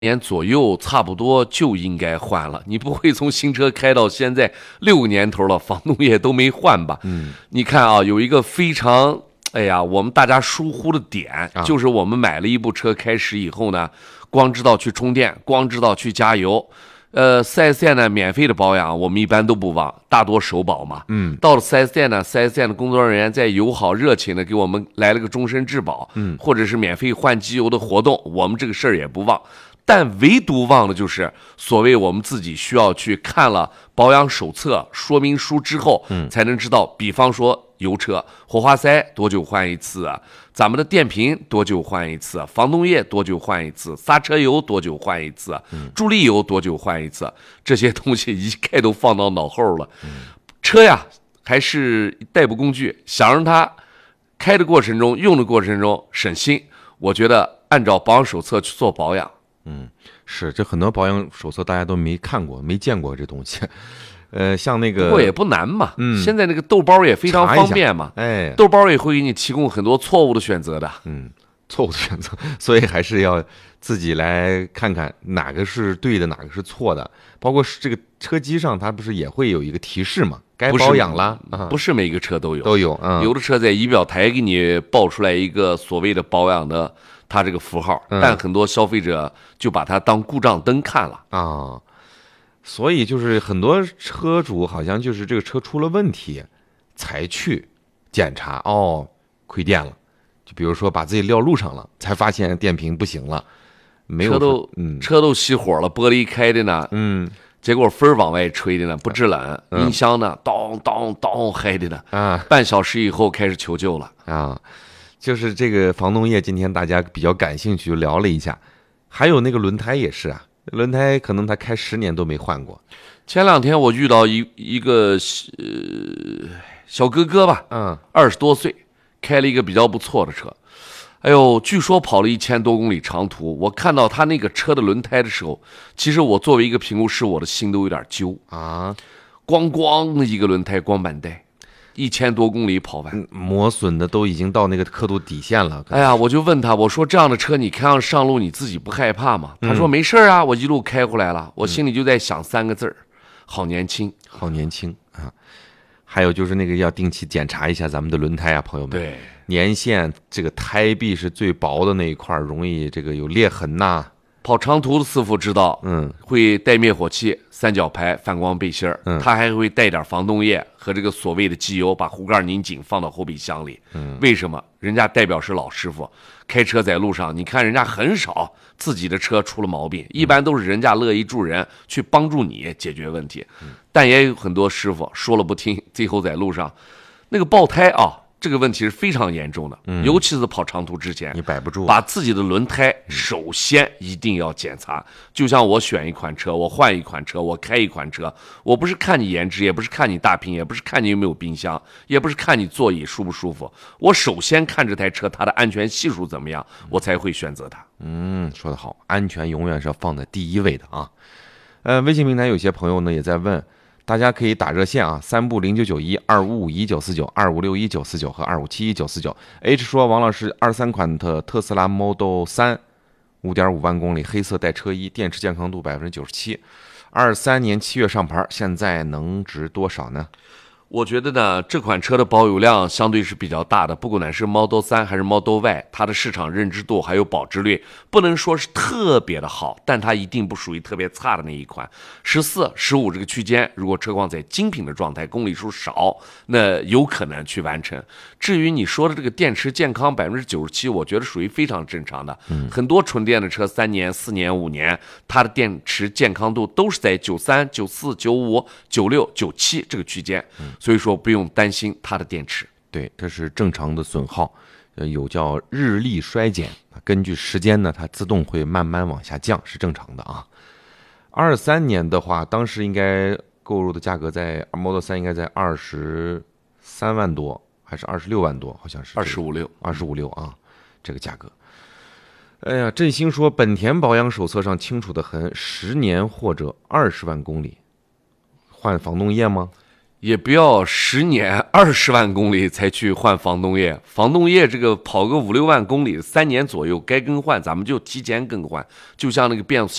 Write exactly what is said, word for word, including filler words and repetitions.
年左右差不多就应该换了。你不会从新车开到现在六个年头了，防冻液都没换吧？ 嗯， 你看啊，有一个非常哎呀，我们大家疏忽的点， 啊、 就是我们买了一部车开始以后呢，光知道去充电，光知道去加油。呃 四 S 店呢免费的保养我们一般都不忘，大多首保嘛。 嗯， 到了 四 S 店呢 ，四 S 店的工作人员在友好热情的给我们来了个终身质保， 嗯， 或者是免费换机油的活动，我们这个事儿也不忘。但唯独忘了就是所谓我们自己需要去看了保养手册说明书之后，嗯，才能知道，比方说油车火花塞多久换一次啊？咱们的电瓶多久换一次？防冻液多久换一次？刹车油多久换一次？助力油多久换一次？这些东西一概都放到脑后了。车呀，还是代步工具，想让它开的过程中、用的过程中省心，我觉得按照保养手册去做保养。 嗯，是，这很多保养手册大家都没看过、没见过这东西。呃，像那个， 不过也不难嘛。 嗯， 现在那个豆包也非常方便嘛。 哎， 豆包也会给你提供很多错误的选择的。 嗯，错误的选择，所以还是要自己来看看哪个是对的，哪个是错的。包括这个车机上，它不是也会有一个提示嘛？该保养了， 不是每个车都有， 都有。嗯， 有的车在仪表台给你报出来一个所谓的保养的它这个符号， 嗯、 但很多消费者就把它当故障灯看了啊。所以就是很多车主好像就是这个车出了问题，才去检查，哦，亏电了。就比如说把自己撂路上了，才发现电瓶不行了，没有车都嗯车都熄火了，玻璃开的呢， 嗯， 结果风往外吹的呢，不制冷， 嗯、 音箱呢当当当嗨的呢啊， 半小时以后开始求救了啊。就是这个防冻液，今天大家比较感兴趣，就聊了一下。还有那个轮胎也是啊。轮胎可能他开十年都没换过。 前两天我遇到一一个呃小哥哥吧， 嗯， 二十多岁，开了一个比较不错的车，哎呦，据说跑了一千多公里长途。我看到他那个车的轮胎的时候，其实我作为一个评估师，我的心都有点揪啊， 咣咣的一个轮胎光板带。一千多公里跑完， 磨损的都已经到那个刻度底线了。 哎呀，我就问他，我说这样的车你开上上路你自己不害怕吗？他说没事啊，我一路开回来了。我心里就在想三个字儿，好年轻， 好年轻啊！还有就是那个要定期检查一下咱们的轮胎啊，朋友们。 对， 年限这个胎壁是最薄的那一块，容易这个有裂痕呐、啊。 跑长途的师傅知道， 嗯， 会带灭火器、三角牌、反光背心儿， 嗯， 他还会带点防冻液和这个所谓的机油，把壶盖拧紧放到后备箱里。 嗯， 为什么？人家代表是老师傅，开车在路上，你看人家很少自己的车出了毛病，一般都是人家乐意助人去帮助你解决问题。但也有很多师傅说了不听，最后在路上那个爆胎啊。这个问题是非常严重的， 嗯、 尤其是跑长途之前， 你摆不住， 把自己的轮胎首先一定要检查。就像我选一款车，我换一款车，我开一款车，我不是看你颜值，也不是看你大屏，也不是看你有没有冰箱，也不是看你座椅舒不舒服，我首先看这台车它的安全系数怎么样，我才会选择它。 嗯，说得好，安全永远是要放在第一位的啊。呃，微信平台有些朋友呢也在问。大家可以打热线啊，三部零九九一二五五一九四九二五六一九四九和二五七一九四九。H 说王老师，二三款的特斯拉 Model 三，五点五万公里，黑色带车衣，电池健康度百分之九十七，二三年七月上牌，现在能值多少呢？ 我觉得呢，这款车的保有量相对是比较大的，不管是 Model 三还是 Model Y， 它的市场认知度还有保值率不能说是特别的好，但它一定不属于特别差的那一款。十四、十五这个区间，如果车况在精品的状态，公里数少，那有可能去完成。至于你说的这个电池健康百分之九十七，我觉得属于非常正常的。嗯，很多纯电的车，三年、四年、五年，它的电池健康度都是在九三、九四、九五、九六、九七这个区间。嗯，所以说不用担心它的电池。 对，这是正常的损耗，有叫日历衰减，根据时间呢，它自动会慢慢往下降，是正常的啊。二三年的话，当时应该购入的价格在 Model 三应该在二十三万多，还是二十六万多？好像是二十五六， 二十五六啊，这个价格。哎呀，振兴说本田保养手册上清楚的很，十年或者二十万公里，换防冻液吗？ 也不要十年二十万公里才去换防冻液，防冻液这个跑个五六万公里，三年左右该更换，咱们就提前更换，就像那个变速